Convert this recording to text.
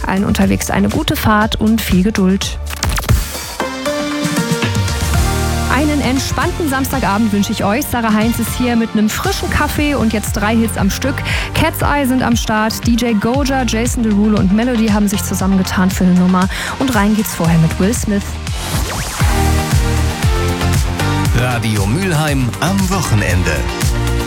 Allen unterwegs eine gute Fahrt und viel Geduld. Einen entspannten Samstagabend wünsche ich euch. Sarah Heinz ist hier mit einem frischen Kaffee und jetzt 3 Hits am Stück. Cat's Eye sind am Start. DJ Goja, Jason Derulo und Melody haben sich zusammengetan für eine Nummer. Und rein geht's vorher mit Will Smith. Radio Mülheim am Wochenende.